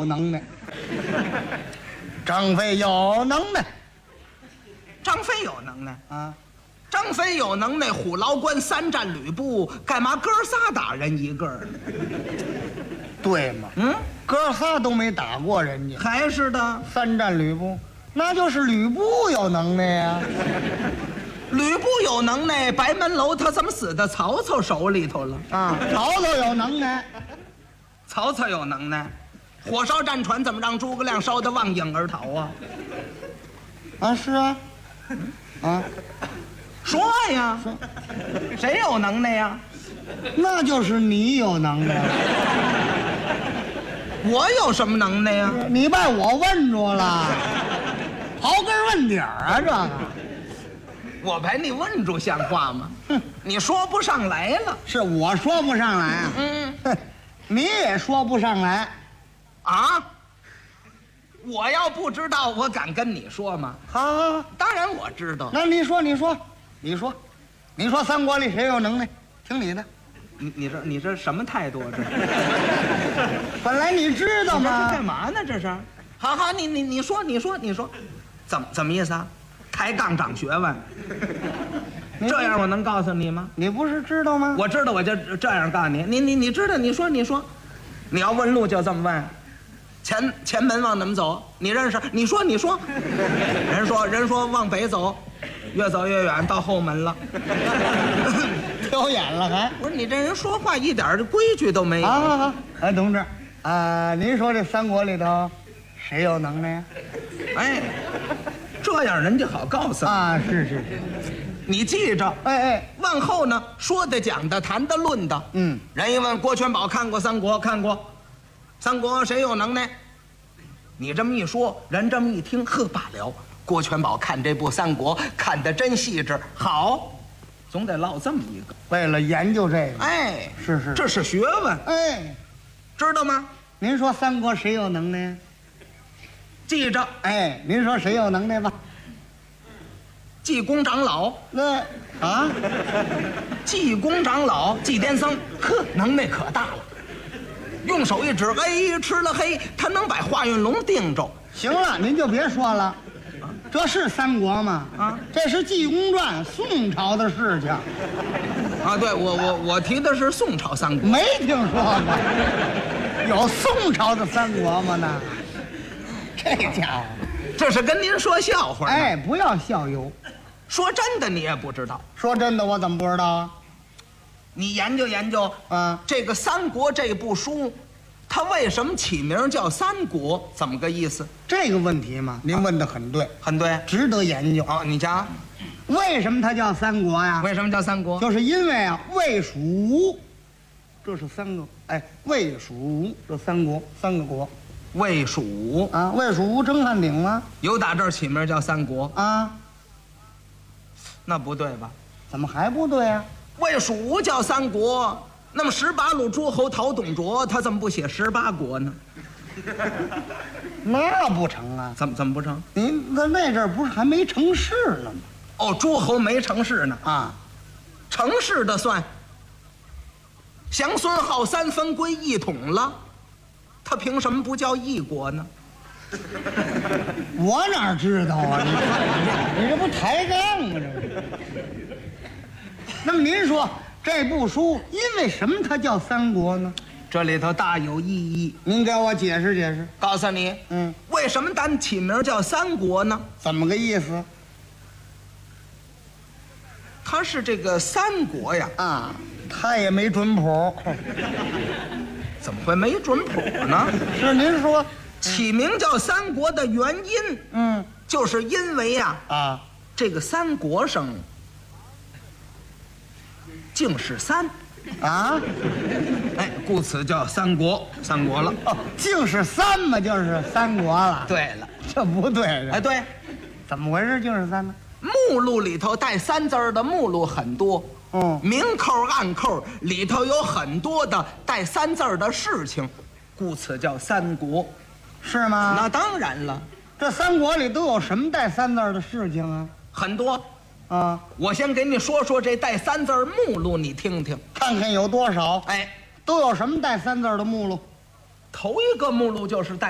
有能耐，张飞有能耐张飞有能耐， 啊！ 张飞有能耐，虎牢关3战吕布，干嘛哥仨打人一个呢？ 对吗？哥仨都没打过人家， 还是的， 3战吕布，那就是吕布有能耐呀。 吕布有能耐，白门楼他怎么死在曹操手里头了？ 啊，曹操有能耐， 曹操有能耐，火烧战船怎么让诸葛亮烧得望影而逃啊？ 啊，是啊，啊， 说呀，谁有能耐呀？ 那就是你有能耐， 我有什么能耐呀？ 你把我问住了，刨根问底儿啊，这个我把你问住像话吗？你说不上来了。 是我说不上来啊，哼，你也说不上来啊！我要不知道，我敢跟你说吗？ 啊。 当然我知道。 那你说三国里谁有能耐？听你的。 你这什么态度啊？这本来你知道这是吗干？嘛呢？这是。好，你说，怎么意思啊？抬杠长学问，这样我能告诉你吗？ 你不是知道吗？ 我知道，我就这样告诉你。你知道？你说，你要问路就这么问。前门往哪么走？你认识？你说。人说往北走，越走越远，到后门了。 表演了还？ 不是你这人说话一点规矩都没有。 好，哎，同志，您说这三国里头谁有能耐呀？ 哎，这样人家好告诉你。 啊，是， 你记着， 哎， 往后呢，说的、讲的、谈的、论的，人一问郭全宝看过三国，看过，三国谁有能耐？你这么一说，人这么一听，呵，罢了，郭全宝看这部三国看得真细致，好，总得落这么一个。 为了研究这个， 哎， 是， 这是学问， 哎， 知道吗？ 您说三国谁有能耐呀？ 记着， 哎，您说谁有能耐吧？ 济公长老， 那啊， 济公长老，济癫僧，呵，能耐可大了。用手一指，哎，吃了黑，他能把华运龙定着。 行了，您就别说了，这是三国吗？ 啊， 这是《济公传》宋朝的事情。 啊，对，我提的是宋朝三国， 没听说过，有宋朝的三国吗？那这家伙， 这是跟您说笑话。 哎，不要笑游。 说真的，你也不知道。 说真的，我怎么不知道啊？ 你研究研究啊， 这个《三国》这部书，它为什么起名叫三国？怎么个意思？ 这个问题嘛，您问得很对， 很对， 值得研究。 哦，你瞧， 为什么它叫三国呀？ 为什么叫三国？ 就是因为啊，魏蜀吴，这是三个，哎，魏蜀吴这三国，三个国魏蜀吴啊，魏蜀吴争汉鼎吗？ 有打这儿起名叫三国， 啊， 那不对吧？ 怎么还不对啊？ 魏蜀吴叫三国，那么18路诸侯讨董卓，他怎么不写18国呢？ 那不成啊！ 怎么不成？ 您那阵儿不是还没成事呢吗？ 哦，诸侯没成事呢， 啊， 成事的算。降孙浩3分归一统了，他凭什么不叫一国呢？ 我哪知道啊？你这不抬杠吗？这是。那么您说这部书因为什么它叫三国呢？ 这里头大有意义。 您给我解释解释。 告诉你，为什么咱起名叫三国呢？ 怎么个意思？ 它是这个三国呀， 啊，他也没准谱。 怎么会没准谱呢？ 是您说起名叫三国的原因，就是因为呀，这个三国上竟是三， 啊， 哎，故此叫三国，三国了。 哦，竟是三嘛，就是三国了。 对了， 这不对， 哎，对， 怎么回事？竟是三呢？ 目录里头带三字儿的目录很多，明扣暗扣里头有很多的带三字儿的事情，故此叫三国， 是吗？ 那当然了， 这三国里都有什么带三字的事情啊？ 很多。 我先给你说说这带三字目录，你听听， 看看有多少。 哎， 都有什么带三字的目录？ 头一个目录就是带